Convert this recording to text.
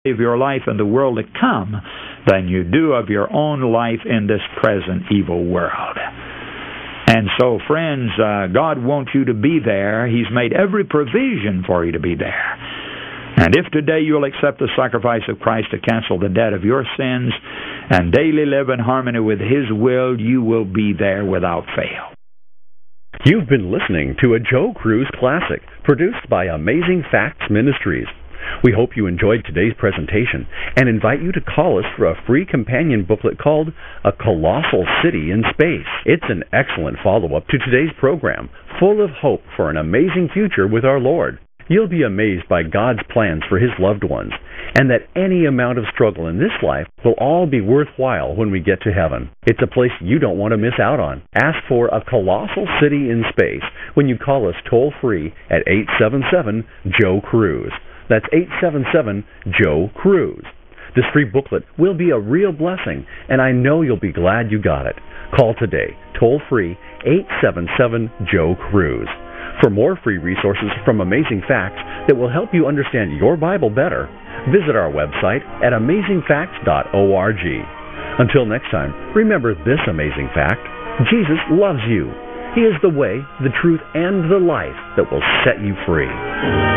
of your life in the world to come than you do of your own life in this present evil world. And so, friends, God wants you to be there. He's made every provision for you to be there. And if today you'll accept the sacrifice of Christ to cancel the debt of your sins and daily live in harmony with His will, you will be there without fail. You've been listening to a Joe Cruz Classic, produced by Amazing Facts Ministries. We hope you enjoyed today's presentation and invite you to call us for a free companion booklet called A Colossal City in Space. It's an excellent follow-up to today's program, full of hope for an amazing future with our Lord. You'll be amazed by God's plans for His loved ones, and that any amount of struggle in this life will all be worthwhile when we get to heaven. It's a place you don't want to miss out on. Ask for A Colossal City in Space when you call us toll-free at 877-JOE-CRUISE. That's 877-JOE-CRUISE. This free booklet will be a real blessing, and I know you'll be glad you got it. Call today, toll-free, 877-JOE-CRUISE. For more free resources from Amazing Facts that will help you understand your Bible better, visit our website at amazingfacts.org. Until next time, remember this amazing fact: Jesus loves you. He is the way, the truth, and the life that will set you free.